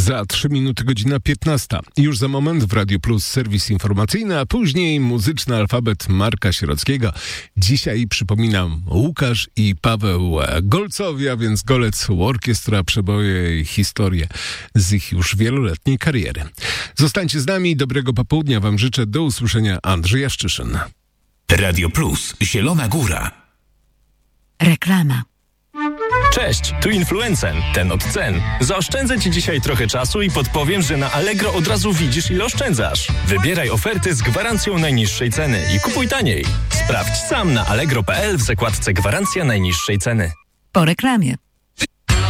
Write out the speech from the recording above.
Za 3 minuty godzina 15. Już za moment w Radio Plus serwis informacyjny, a później muzyczny alfabet Marka Sierockiego. Dzisiaj przypominam Łukasz i Paweł Golcowi, a więc Golec Orkiestra, przeboje i historie z ich już wieloletniej kariery. Zostańcie z nami, dobrego popołudnia wam życzę, do usłyszenia, Andrzej Jaszczyszyn. Radio Plus, Zielona Góra. Reklama. Cześć, tu Influencen, ten od cen. Zaoszczędzę Ci dzisiaj trochę czasu i podpowiem, że na Allegro od razu widzisz, ile oszczędzasz. Wybieraj oferty z gwarancją najniższej ceny i kupuj taniej. Sprawdź sam na allegro.pl w zakładce Gwarancja najniższej ceny. Po reklamie.